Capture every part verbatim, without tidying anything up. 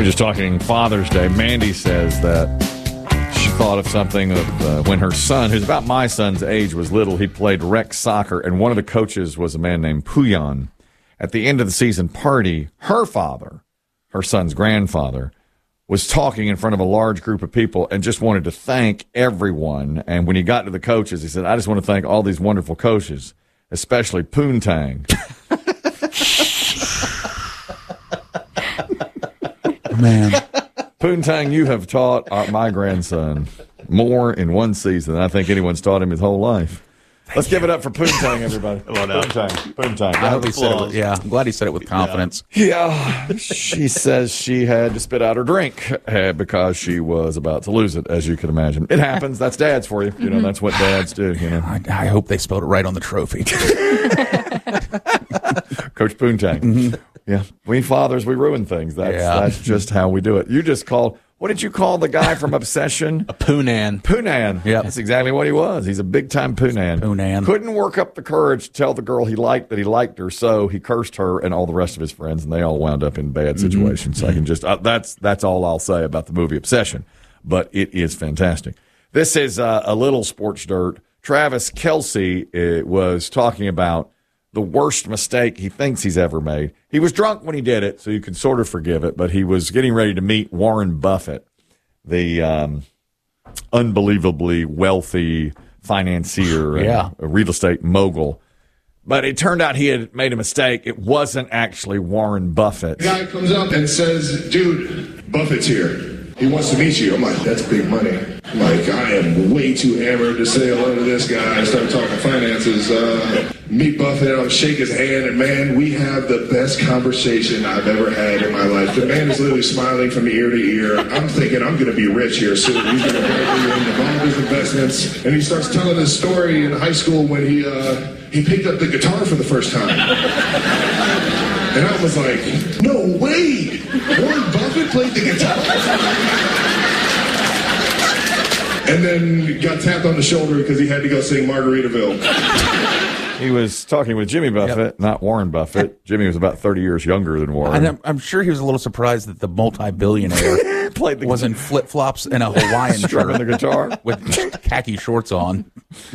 We're just talking Father's Day. Mandy says that she thought of something of uh, when her son, who's about my son's age, was little. He played rec soccer, and one of the coaches was a man named Puyan. At the end of the season party, her father, her son's grandfather, was talking in front of a large group of people and just wanted to thank everyone. And when he got to the coaches, he said, I just want to thank all these wonderful coaches, especially Poontang. Man. Poontang, you have taught our, my grandson more in one season than I think anyone's taught him his whole life. Thank Let's you. give it up for Poontang, everybody. Poontang. Poontang. I hope he said it with, yeah, I'm glad he said it with confidence. Yeah. yeah. She says she had to spit out her drink uh, because she was about to lose it, as you can imagine. It happens. That's dads for you. You know, that's what dads do. You know. I, I hope they spelled it right on the trophy. Coach Poontang. Mm-hmm. Yeah, we fathers, we ruin things. That's yeah. that's just how we do it. You just called, what did you call the guy from Obsession? A Poonan. Poonan. Yeah, that's exactly what he was. He's a big-time Poonan. Poonan. Couldn't work up the courage to tell the girl he liked that he liked her, so he cursed her and all the rest of his friends, and they all wound up in bad situations. Mm-hmm. So I can just, uh, that's, that's all I'll say about the movie Obsession, but it is fantastic. This is uh, a little sports dirt. Travis Kelce uh, was talking about the worst mistake he thinks he's ever made. He was drunk when he did it, so you can sort of forgive it, but he was getting ready to meet Warren Buffett, the um, unbelievably wealthy financier and yeah. a real estate mogul. But it turned out he had made a mistake. It wasn't actually Warren Buffett. The guy comes up and says, dude, Buffett's here. He wants to meet you. I'm like, that's big money. I'm like, I am way too hammered to say hello to this guy. I start talking finances. Uh, meet Buffett. I'll shake his hand. And, man, we have the best conversation I've ever had in my life. The man is literally smiling from ear to ear. I'm thinking I'm going to be rich here soon. He's going to marry into all his investments. And he starts telling his story in high school when he, uh, he picked up the guitar for the first time. And I was like, no way! Warren Buffett played the guitar? And then got tapped on the shoulder because he had to go sing Margaritaville. He was talking with Jimmy Buffett, yep. not Warren Buffett. Jimmy was about thirty years younger than Warren. And I'm, I'm sure he was a little surprised that the multi-billionaire Played the was in flip-flops and a Hawaiian strumming the guitar with khaki shorts on.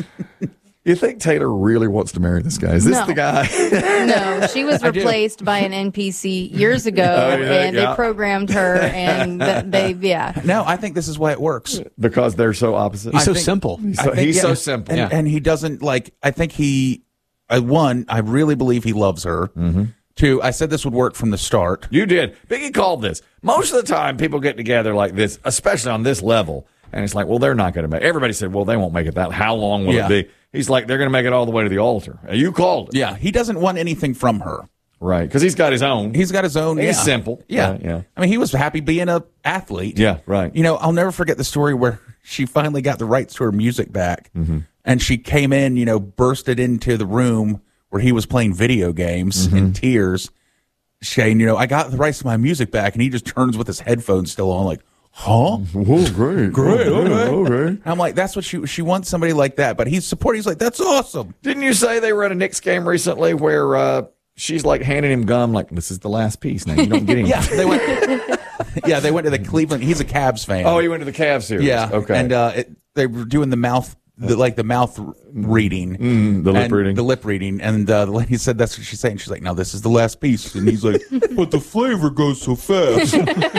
You think Taylor really wants to marry this guy? Is this no. the guy? No, she was replaced by an N P C years ago, oh, yeah, and yeah. they programmed her, and they, yeah. No, I think this is why it works. Because they're so opposite. He's I so think, simple. He's, so, think, he's yeah, so simple. And, yeah. and he doesn't, like, I think he, uh, one, I really believe he loves her. Mm-hmm. Two, I said this would work from the start. You did. Biggie called this. Most of the time, people get together like this, especially on this level, and it's like, well, they're not going to make it. Everybody said, well, they won't make it that. How long will yeah. it be? He's like, they're going to make it all the way to the altar. You called it. Yeah, he doesn't want anything from her. Right, because he's got his own. He's got his own. He's yeah. simple. Yeah. Right, yeah. I mean, he was happy being a athlete. Yeah, right. You know, I'll never forget the story where she finally got the rights to her music back, mm-hmm. and she came in, you know, bursted into the room where he was playing video games mm-hmm. in tears, saying, you know, I got the rights to my music back, and he just turns with his headphones still on, like, huh? Whoa, great. Great, oh, okay. okay. I'm like, that's what she she wants, somebody like that. But he's supporting. He's like, that's awesome. Didn't you say they were at a Knicks game recently where uh, she's like handing him gum, like, this is the last piece now. You don't get any. yeah, they went. yeah, they went to the Cleveland. He's a Cavs fan. Oh, he went to the Cavs series. Yeah, okay. And uh, it, they were doing the mouth, the, like the mouth reading, mm, the lip and reading, the lip reading. And uh, the lady said that's what she's saying. She's like, no, this is the last piece. And he's like, but the flavor goes so fast.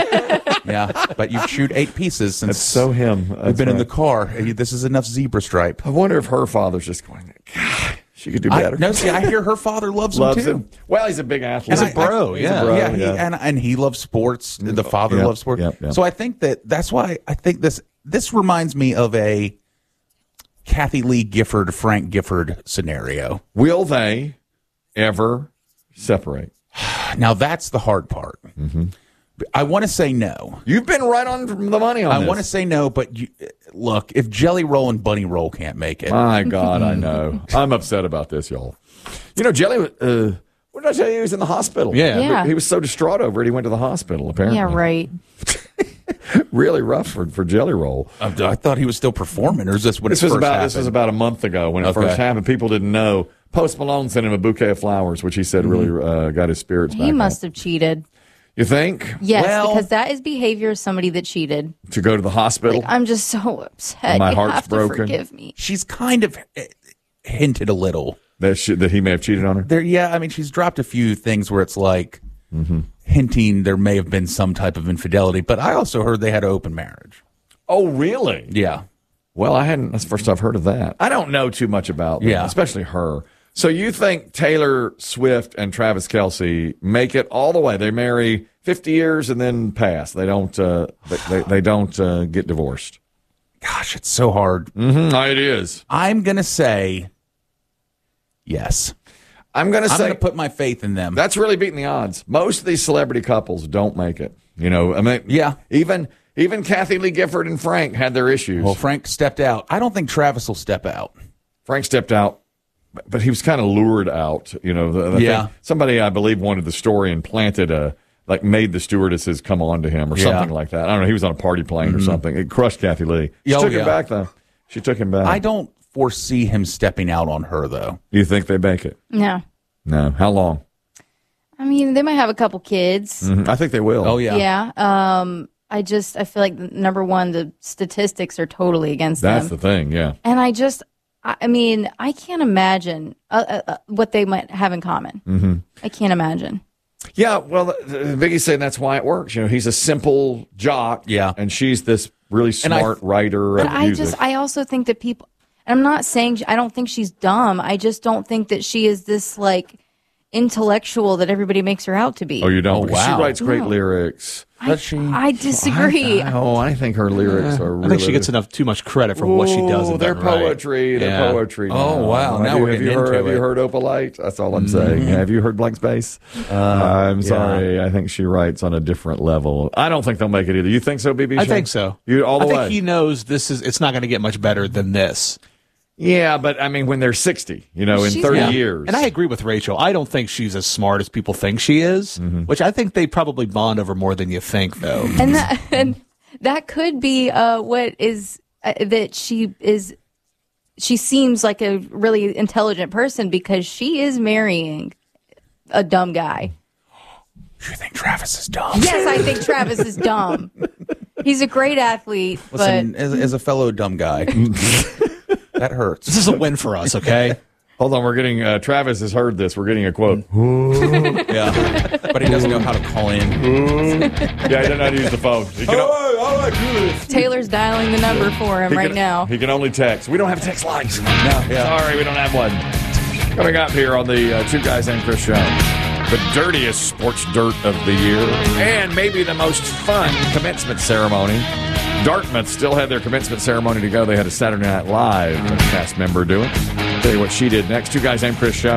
Yeah, but you've chewed eight pieces since. That's so him. That's we've been right. in the car. This is enough zebra stripe. I wonder if her father's just going, God, she could do better. I, no, see, I hear her father loves, loves him too. him. Well, he's a big athlete. He's a bro, I, yeah. A bro, yeah, he, yeah. And, and he loves sports. The father Yep, loves sports. yep, yep. So I think that that's why I think this this reminds me of a Kathy Lee Gifford, Frank Gifford scenario. Will they ever separate? Now, that's the hard part. Mm-hmm. I want to say no. You've been right on the money on I this. want to say no, but you, look, if Jelly Roll and Bunny Roll can't make it. My God, I know. I'm upset about this, y'all. You know, Jelly, uh, what did I tell you? He was in the hospital. Yeah. Yeah. He was so distraught over it, he went to the hospital, apparently. Yeah, right. Really rough for, for Jelly Roll. I, I thought he was still performing, or is this when This it was first about happened? This was about a month ago when it Okay. first happened. People didn't know. Post Malone sent him a bouquet of flowers, which he said really uh, got his spirits back He up. must have cheated. You think? Yes, Well, because that is behavior of somebody that cheated. To go to the hospital? Like, I'm just so upset. My you heart's have to broken. forgive me. She's kind of eh, hinted a little. That, she, that he may have cheated on her? There, yeah, I mean, she's dropped a few things where it's like mm-hmm. hinting there may have been some type of infidelity, but I also heard they had an open marriage. Oh, really? Yeah. Well, I hadn't. That's the first I've heard of that. I don't know too much about them, Yeah. especially her. So you think Taylor Swift and Travis Kelce make it all the way? They marry fifty years and then pass. They don't. Uh, they, they, they don't uh, get divorced. Gosh, it's so hard. Mm-hmm, it is. I'm gonna say yes. I'm gonna I'm say gonna put my faith in them. that's really beating the odds. Most of these celebrity couples don't make it. You know, I mean, Yeah. Even even Kathy Lee Gifford and Frank had their issues. Well, Frank stepped out. I don't think Travis will step out. Frank stepped out. But he was kind of lured out, you know. The, the Yeah. thing, somebody, I believe, wanted the story and planted a, like, made the stewardesses come on to him or Yeah. something like that. I don't know. He was on a party plane or something. It crushed Kathy Lee. She Oh, took yeah. him back, though. She took him back. I don't foresee him stepping out on her, though. Do you think they make it? No. No. How long? I mean, they might have a couple kids. Mhm. I think they will. Oh, yeah. Yeah. Um, I just, I feel like, number one, the statistics are totally against That's them. the thing, yeah. And I just, I I mean, I can't imagine uh, uh, uh, what they might have in common. Mm-hmm. I can't imagine. Yeah, well, the- the Biggie's saying that's why it works. You know, he's a simple jock. Yeah. And she's this really And I- smart writer of But I music. just, I also think that people, and I'm not saying, I don't think she's dumb. I just don't think that she is this, like, intellectual that everybody makes her out to be. oh, you don't? Oh, Because she wow. writes great No. lyrics. I, Does she? I disagree. I, oh, I think her lyrics are really... I think she gets enough too much credit for what she does. Ooh, And they're done right. poetry. They're Yeah. poetry. Oh, now. wow. Have Now you, we're have you getting heard? into Have you it. heard Opalite? That's all I'm saying. Have you heard Blank Space? Uh, I'm sorry. I think she writes on a different level. I don't think they'll make it either. You think so, B B? I Shane? think so. You all the I think way. he knows this is. It's not going to get much better than this. Yeah, but I mean, when they're sixty, you know, in She's- thirty Yeah. years, And I agree with Rachel. I don't think she's as smart as people think she is. Which I think they probably bond over more than you think, though. And that, and that could be uh, what is, uh, that she is, she seems like a really intelligent person because she is marrying a dumb guy. You think Travis is dumb? Yes, I think Travis is dumb. He's a great athlete, Listen, but as, as a fellow dumb guy, that hurts. This is a win for us, okay? hold on. We're getting uh, Travis has heard this. We're getting a quote. Yeah, but he doesn't know how to call in. Yeah, he doesn't know how to use the phone. He can, Taylor's dialing the number for him he right can- now. He can only text. We don't have text lines. No, yeah. Sorry, we don't have one. Coming up here on the uh, Two Guys Named Chris show, the dirtiest sports dirt of the year, and maybe the most fun commencement ceremony. Dartmouth still had their commencement ceremony to go. They had a Saturday Night Live cast member do it. Tell you what she did next. Two Guys Named Chris show.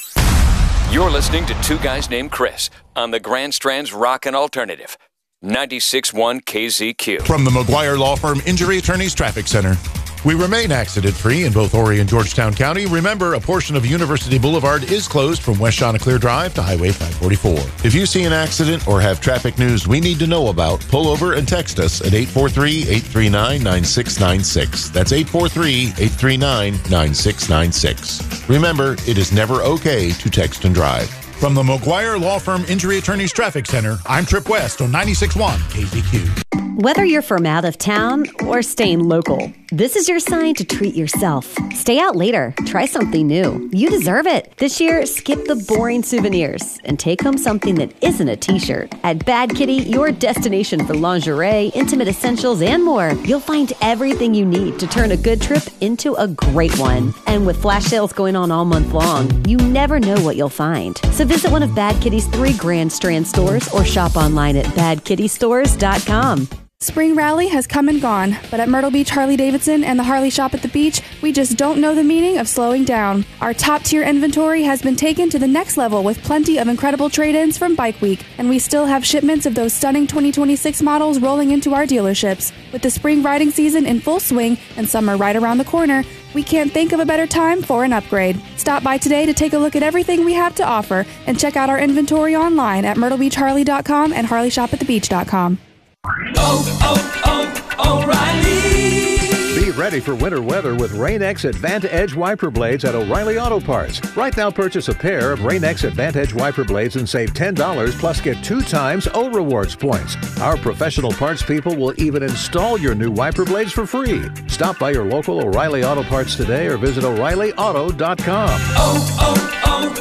You're listening to Two Guys Named Chris on the Grand Strand's Rockin' Alternative, ninety-six point one K Z Q. From the McGuire Law Firm Injury Attorneys Traffic Center. We remain accident-free in both Horry and Georgetown County. Remember, a portion of University Boulevard is closed from West Chanticleer Drive to Highway five forty-four. If you see an accident or have traffic news we need to know about, pull over and text us at eight four three, eight three nine, nine six nine six. That's eight four three, eight three nine, nine six nine six. Remember, it is never okay to text and drive. From the McGuire Law Firm Injury Attorneys Traffic Center, I'm Trip West on ninety-six point one K Z Q. Whether you're from out of town or staying local, this is your sign to treat yourself. Stay out later. Try something new. You deserve it. This year, skip the boring souvenirs and take home something that isn't a t-shirt. At Bad Kitty, your destination for lingerie, intimate essentials, and more, you'll find everything you need to turn a good trip into a great one. And with flash sales going on all month long, you never know what you'll find. So visit one of Bad Kitty's three Grand Strand stores or shop online at bad kitty stores dot com. Spring Rally has come and gone, but at Myrtle Beach Harley-Davidson and the Harley Shop at the Beach, we just don't know the meaning of slowing down. Our top-tier inventory has been taken to the next level with plenty of incredible trade-ins from Bike Week, and we still have shipments of those stunning twenty twenty-six models rolling into our dealerships. With the spring riding season in full swing and summer right around the corner, we can't think of a better time for an upgrade. Stop by today to take a look at everything we have to offer and check out our inventory online at myrtle beach harley dot com and harley shop at the beach dot com. Oh, oh, oh, O'Reilly. Be Get ready for winter weather with Rain-X Advantage wiper blades at O'Reilly Auto Parts. Right now, purchase a pair of Rain-X Advantage wiper blades and save ten dollars plus get two times O Rewards points. Our professional parts people will even install your new wiper blades for free. Stop by your local O'Reilly Auto Parts today or visit O'Reilly Auto dot com. Oh,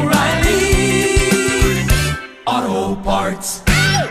oh, oh, O'Reilly Auto Parts.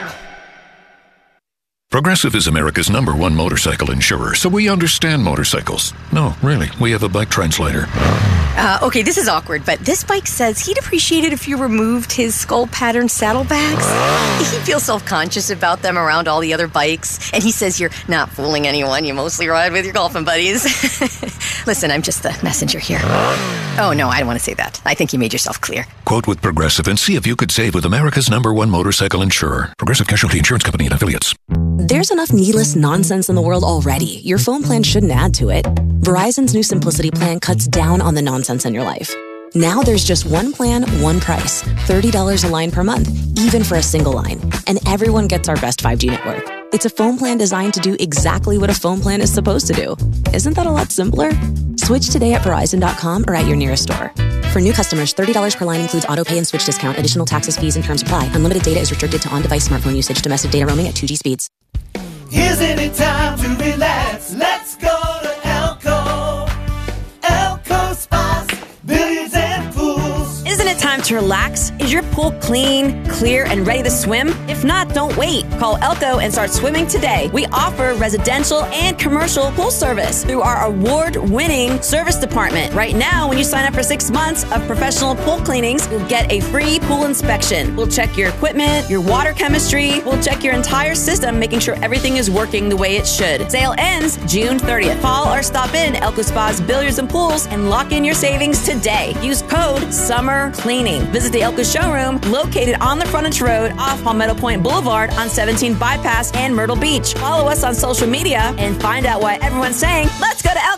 Progressive is America's number one motorcycle insurer, so we understand motorcycles. No, really, we have a bike translator. Uh, okay, this is awkward, but this bike says he'd appreciate it if you removed his skull pattern saddlebags. He feels self-conscious about them around all the other bikes, and he says you're not fooling anyone. You mostly ride with your golfing buddies. Listen, I'm just the messenger here. Oh, no, I don't want to say that. I think you made yourself clear. Quote with Progressive and see if you could save with America's number one motorcycle insurer. Progressive Casualty Insurance Company and Affiliates. There's enough needless nonsense in the world already. Your phone plan shouldn't add to it. Verizon's new Simplicity plan cuts down on the nonsense in your life. Now there's just one plan, one price. thirty dollars a line per month, even for a single line. And everyone gets our best five G network. It's a phone plan designed to do exactly what a phone plan is supposed to do. Isn't that a lot simpler? Switch today at Verizon dot com or at your nearest store. For new customers, thirty dollars per line includes auto pay and switch discount. Additional taxes, fees, and terms apply. Unlimited data is restricted to on-device smartphone usage. Domestic data roaming at two G speeds. Isn't it time to relax? Let's go to Elko. Elko Spas, billiards and pools. Isn't it time to relax? Is your pool clean, clear, and ready to swim? If not, don't wait. Call Elko and start swimming today. We offer residential and commercial pool service through our award-winning service department. Right now, when you sign up for six months of professional pool cleanings, you'll get a free pool inspection. We'll check your equipment, your water chemistry. We'll check your entire system, making sure everything is working the way it should. Sale ends June thirtieth. Call or stop in Elko Spas Billiards and Pools and lock in your savings today. Use code SUMMERCLEANING. Visit the Elko showroom located on the frontage road off Palmetto Point Boulevard on seventeen Bypass and Myrtle Beach. Follow us on social media and find out why everyone's saying, let's